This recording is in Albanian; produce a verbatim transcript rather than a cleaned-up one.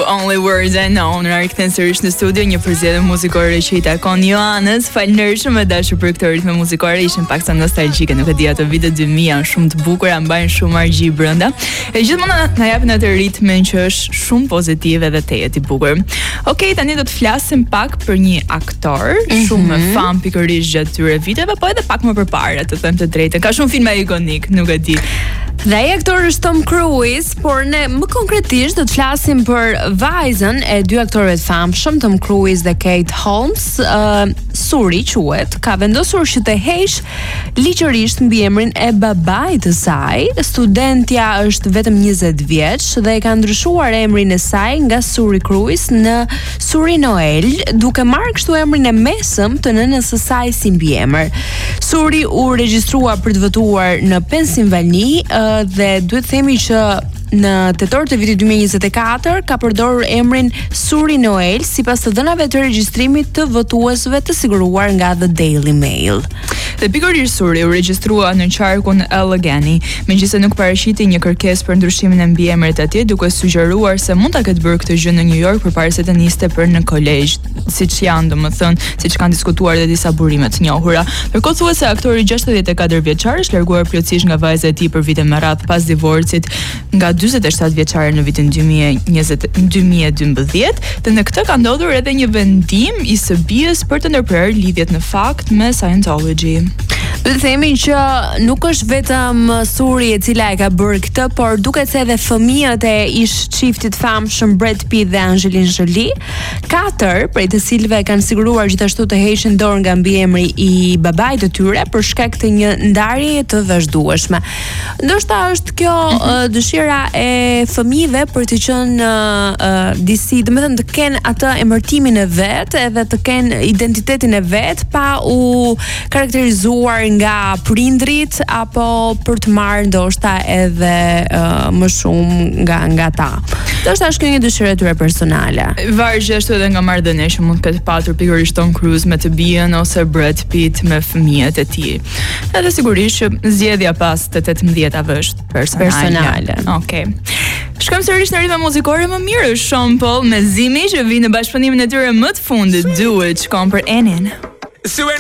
Only Words I Know. Në rikëthen sërish në studio një përzjedhje muzikore që i takon Joanës. Falëndershëm e dashur për këtë ritme muzikore, ishin pak sa nostalgjike, nuk e di, ato vite dy mijë janë shumë të bukura, mbajnë shumë argji brenda. E gjithmonë na, na japin atë ritmin që është shumë pozitive dhe tejet i bukur. Okej, okay, tani do të flasim pak për një aktor mm-hmm. shumë fam pikërisht gjatë tyre viteve, po edhe pak më përpara, të them të drejtën. Ka shumë filma ikonik, nuk e di. Dhe ai aktor është Tom Cruise, por ne më konkretisht do të flasim për vajzën e dy aktorëve të famshëm, Tom Cruise dhe Kate Holmes. Uh, Suri quhet, ka vendosur që të heq ligjërisht mbi emrin e babait të saj. Studentja është vetëm njëzet vjeç dhe e ka ndryshuar emrin e saj nga Suri Cruise në Suri Noel, duke marrë kështu emrin e mesëm të nënës së saj si mbiemër. Suri u regjistrua për të votuar në Pennsylvania uh, dhe duhet themi që në tetor të vitit dy mijë e njëzet e katër ka përdorur emrin Suri Noel sipas të dhënave të regjistrimit të votuesve të siguruar nga The Daily Mail. Dhe pikërisht Suri u regjistrua në qarkun Allegheny, megjithëse nuk paraqiti një kërkesë për ndryshimin e mbiemrit atje, duke sugjeruar se mund ta ketë bërë këtë gjë në New York përpara se të niste për në kolegj, siç janë domethënë, siç kanë diskutuar edhe disa burime të njohura. Ndërkohë thuhet se aktori gjashtëdhjetë e katër vjeçar është larguar plotësisht nga vajza e tij për vite me radhë pas divorcit nga dyzet e shtatë vjeçare në vitin dy mijë e njëzet dy mijë e dymbëdhjetë, dhe në këtë ka ndodhur edhe një vendim i së bijës për të ndërprerë lidhjet në fakt me Scientology. Do të themi që nuk është vetëm Suri e cila e ka bërë këtë, por duket se edhe fëmijët e ish çiftit famshëm Brad Pitt dhe Angelina Jolie, katër prej të cilëve kanë siguruar gjithashtu të heqin dorë nga mbiemri i babait të tyre për shkak të një ndarjeje të vazhdueshme. Ndoshta është kjo mm-hmm. uh, dëshira e fëmijëve për të qenë uh, disi, domethënë të kenë atë emërtimin e vet, edhe të kenë identitetin e vet pa u karakterizuar nga prindrit apo për të marrë ndoshta edhe uh, më shumë nga nga ta. Ndoshta është kjo një dëshirë e tyre personale. Varet gjithashtu edhe nga marrëdhënia që mund të ketë patur pikërisht Tom Cruise me të bijën ose Brad Pitt me fëmijët e tij. Edhe sigurisht që zgjedhja pas të tetëmbëdhjetave është personale. Personale. Okej. Okay. Shkojmë sërish në ritme muzikore më mirë, Sean Paul me Zimi që vijnë në bashkëpunimin e tyre më të fundit, Do It, shkon për Enin.